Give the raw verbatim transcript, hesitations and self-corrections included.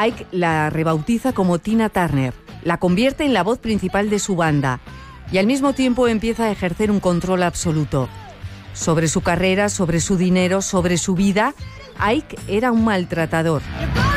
Ike la rebautiza como Tina Turner, la convierte en la voz principal de su banda y al mismo tiempo empieza a ejercer un control absoluto sobre su carrera, sobre su dinero, sobre su vida. Ike era un maltratador.